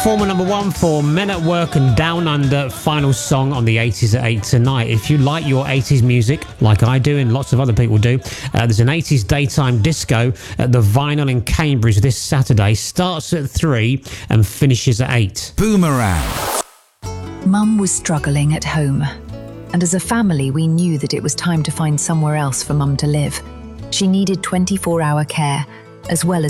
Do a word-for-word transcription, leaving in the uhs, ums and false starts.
Former number one for Men at Work and Down Under, final song on the eighties at eight tonight. If you like your eighties music, like I do and lots of other people do, uh, there's an eighties daytime disco at the Vinyl in Cambridge this Saturday. Starts at three and finishes at eight. Boomerang. Mum was struggling at home, and as a family we knew that it was time to find somewhere else for Mum to live. She needed twenty-four hour care, as well as